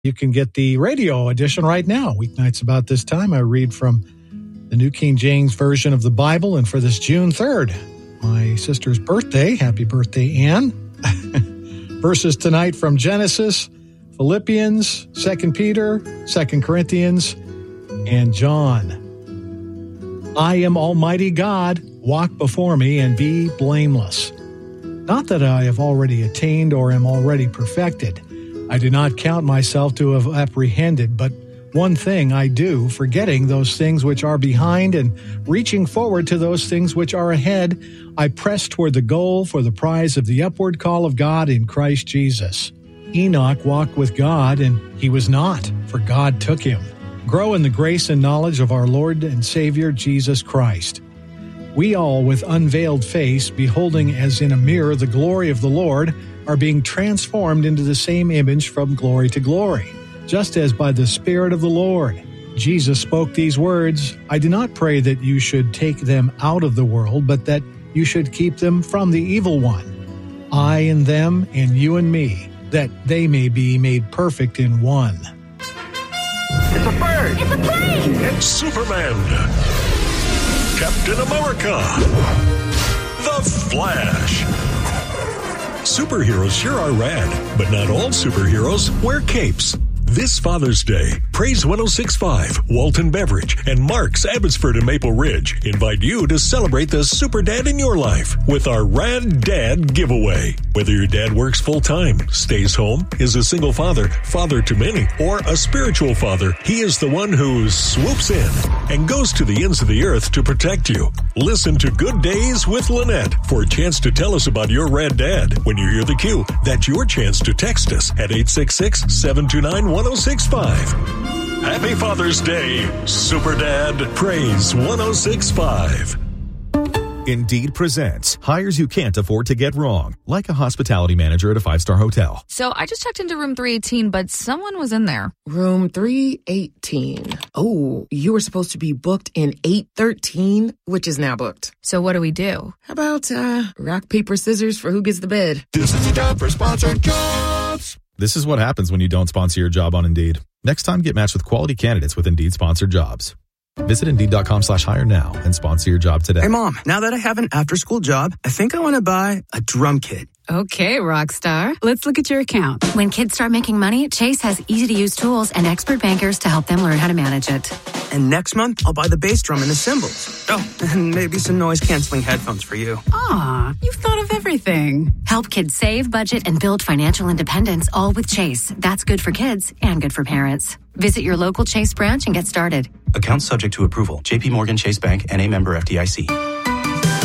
You can get the radio edition right now. Weeknights about this time, I read from the New King James Version of the Bible. And for this June 3rd, my sister's birthday, happy birthday, Anne. Verses tonight from Genesis, Philippians, 2 Peter, 2 Corinthians, and John. I am Almighty God. Walk before me and be blameless. Not that I have already attained or am already perfected. I do not count myself to have apprehended, but one thing I do, forgetting those things which are behind and reaching forward to those things which are ahead, I press toward the goal for the prize of the upward call of God in Christ Jesus. Enoch walked with God, and he was not, for God took him. Grow in the grace and knowledge of our Lord and Savior Jesus Christ. We all, with unveiled face, beholding as in a mirror the glory of the Lord, are being transformed into the same image from glory to glory, just as by the Spirit of the Lord. Jesus spoke these words, I do not pray that you should take them out of the world, but that you should keep them from the evil one. I and them, and you and me, that they may be made perfect in one. It's a bird! It's a plane! It's Superman! Captain America! The Flash! Superheroes sure are rad, but not all superheroes wear capes. This Father's Day, Praise 106.5, Walton Beverage, and Mark's Abbotsford and Maple Ridge invite you to celebrate the super dad in your life with our Rad Dad giveaway. Whether your dad works full-time, stays home, is a single father, father to many, or a spiritual father, he is the one who swoops in and goes to the ends of the earth to protect you. Listen to Good Days with Lynette for a chance to tell us about your Rad Dad. When you hear the cue, that's your chance to text us at 866-729-1065. Happy Father's Day, Super Dad. Praise 106.5. Indeed presents hires you can't afford to get wrong, like a hospitality manager at a 5-star hotel. So I just checked into room 318, but someone was in there. Room 318. Oh, you were supposed to be booked in 813, which is now booked. So what do we do? How about rock, paper, scissors for who gets the bed? This is the time for sponsored jobs. This is what happens when you don't sponsor your job on Indeed. Next time, get matched with quality candidates with Indeed sponsored jobs. Visit Indeed.com/hire now and sponsor your job today. Hey, Mom, now that I have an after-school job, I think I want to buy a drum kit. Okay, Rockstar. Let's look at your account. When kids start making money, Chase has easy-to-use tools and expert bankers to help them learn how to manage it. And next month, I'll buy the bass drum and the cymbals. Oh, and maybe some noise-canceling headphones for you. Aw, you've thought of everything. Help kids save, budget, and build financial independence, all with Chase. That's good for kids and good for parents. Visit your local Chase branch and get started. Account subject to approval. JP Morgan Chase Bank, N.A. member FDIC.